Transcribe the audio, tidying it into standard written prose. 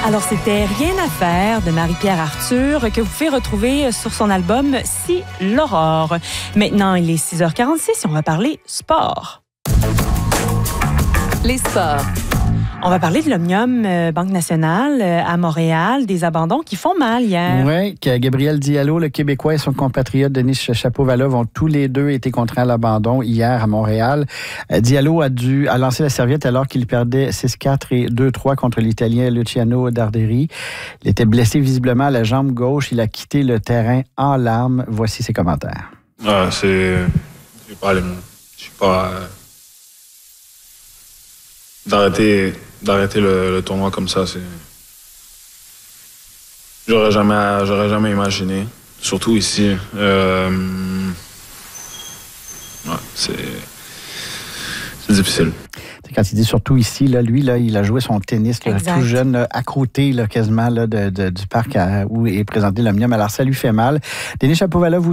Alors, c'était Rien à faire de Marie-Pierre Arthur que vous pouvez retrouver sur son album Si l'aurore. Maintenant, il est 6h46 et on va parler sport. Les sports. On va parler de l'Omnium Banque Nationale à Montréal, des abandons qui font mal hier. Oui, Gabriel Diallo, le Québécois, et son compatriote Denis Chapovalov ont tous les deux été contraints à l'abandon hier à Montréal. Diallo a lancé la serviette alors qu'il perdait 6-4 et 2-3 contre l'Italien Luciano Darderi. Il était blessé visiblement à la jambe gauche. Il a quitté le terrain en larmes. Voici ses commentaires. Je suis pas d'arrêter le tournoi comme ça, j'aurais jamais imaginé, surtout ici. C'est difficile. Quand il dit surtout ici, là, lui, là, il a joué son tennis là, tout jeune, là, accrouté là, quasiment là, du parc où est présenté l'Omnium. Alors, ça lui fait mal. Denis Chapovalov